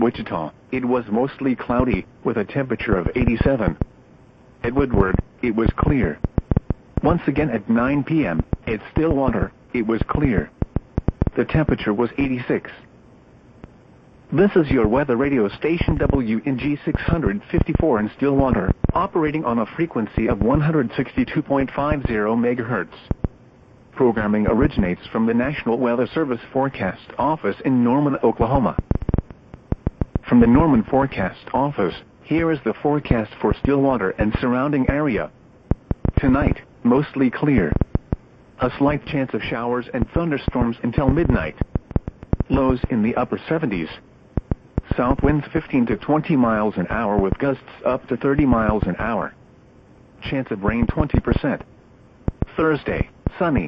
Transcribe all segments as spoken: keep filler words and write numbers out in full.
Wichita, it was mostly cloudy, with a temperature of eighty-seven. At Woodward, it was clear. Once again at nine p m, at Stillwater, it was clear. The temperature was eighty-six. This is your weather radio station W N G six fifty-four in Stillwater, operating on a frequency of one hundred sixty-two point five zero megahertz. Programming originates from the National Weather Service Forecast Office in Norman, Oklahoma. From the Norman Forecast Office, here is the forecast for Stillwater and surrounding area. Tonight, mostly clear. A slight chance of showers and thunderstorms until midnight. Lows in the upper seventies. South winds fifteen to twenty miles an hour with gusts up to thirty miles an hour. Chance of rain twenty percent. Thursday, sunny.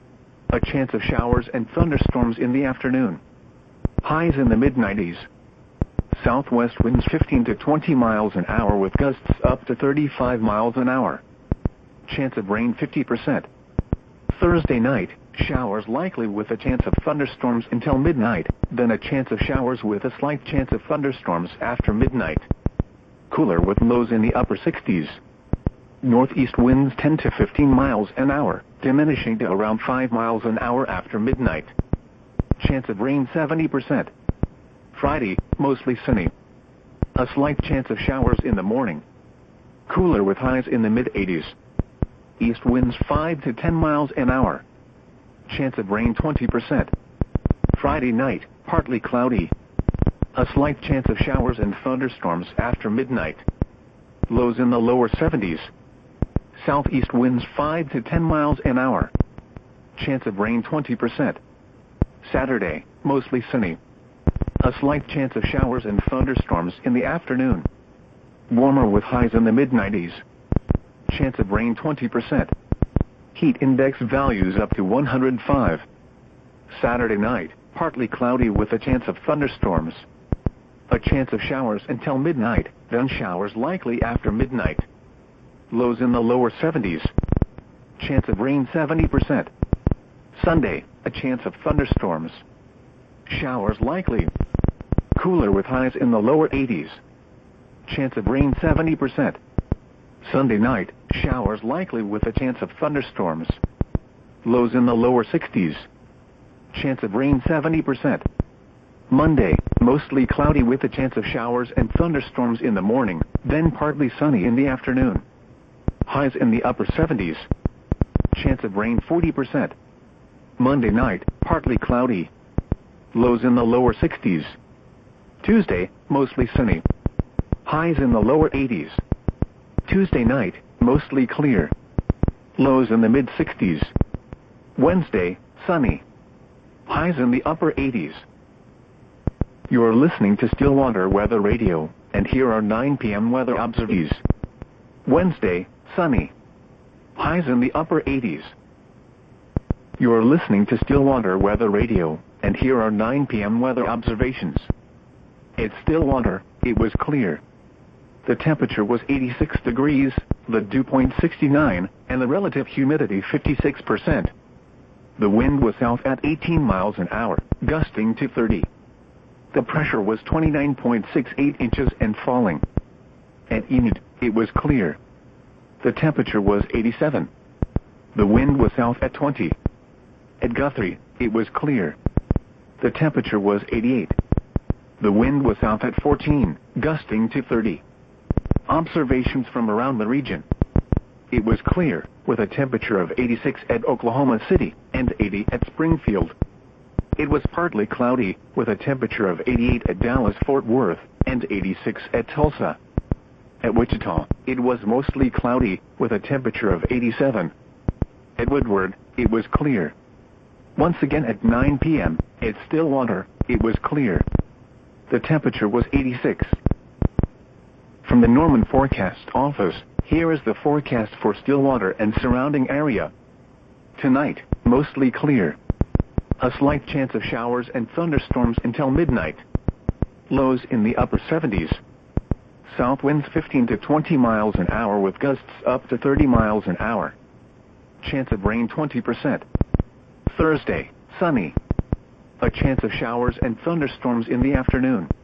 A chance of showers and thunderstorms in the afternoon. Highs in the mid nineties. Southwest winds fifteen to twenty miles an hour with gusts up to thirty-five miles an hour. Chance of rain fifty percent. Thursday night, showers likely with a chance of thunderstorms until midnight, then a chance of showers with a slight chance of thunderstorms after midnight. Cooler with lows in the upper sixties. Northeast winds ten to fifteen miles an hour, diminishing to around five miles an hour after midnight. Chance of rain seventy percent. Friday, mostly sunny. A slight chance of showers in the morning. Cooler with highs in the mid eighties. East winds five to ten miles an hour. Chance of rain twenty percent. Friday night, partly cloudy. A slight chance of showers and thunderstorms after midnight. Lows in the lower seventies. Southeast winds five to ten miles an hour. Chance of rain twenty percent. Saturday, mostly sunny. A slight chance of showers and thunderstorms in the afternoon. Warmer with highs in the mid nineties. Chance of rain twenty percent. Heat index values up to one hundred five. Saturday night, partly cloudy with a chance of thunderstorms. A chance of showers until midnight, then showers likely after midnight. Lows in the lower seventies. Chance of rain seventy percent. Sunday, a chance of thunderstorms. Showers likely. Cooler with highs in the lower eighties. Chance of rain seventy percent. Sunday night, showers likely with a chance of thunderstorms. Lows in the lower sixties. Chance of rain seventy percent. Monday, mostly cloudy with a chance of showers and thunderstorms in the morning, then partly sunny in the afternoon. Highs in the upper seventies. Chance of rain forty percent. Monday night, partly cloudy. Lows in the lower sixties. Tuesday, mostly sunny. Highs in the lower eighties. Tuesday night, mostly clear. Lows in the mid sixties. Wednesday, sunny. Highs in the upper eighties. You are listening to Stillwater Weather Radio, and here are nine p m weather observations. Wednesday, sunny. Highs in the upper eighties. You are listening to Stillwater Weather Radio, and here are nine p m weather observations. At Stillwater, it was clear. The temperature was eighty-six degrees, the dew point sixty-nine, and the relative humidity fifty-six percent. The wind was south at eighteen miles an hour, gusting to thirty. The pressure was twenty-nine point six eight inches and falling. At Enid, it was clear. The temperature was eighty-seven. The wind was south at twenty. At Guthrie, it was clear. The temperature was eighty-eight. The wind was south at fourteen, gusting to thirty. Observations from around the region. It was clear, with a temperature of eighty-six at Oklahoma City and eighty at Springfield. It was partly cloudy, with a temperature of eighty-eight at Dallas-Fort Worth and eighty-six at Tulsa. At Wichita, it was mostly cloudy, with a temperature of eighty-seven. At Woodward, it was clear. Once again at nine p m, at Stillwater, it was clear. The temperature was eighty-six. From the Norman Forecast Office, here is the forecast for Stillwater and surrounding area. Tonight, mostly clear. A slight chance of showers and thunderstorms until midnight. Lows in the upper seventies. South winds fifteen to twenty miles an hour with gusts up to thirty miles an hour. Chance of rain twenty percent. Thursday, sunny. A chance of showers and thunderstorms in the afternoon.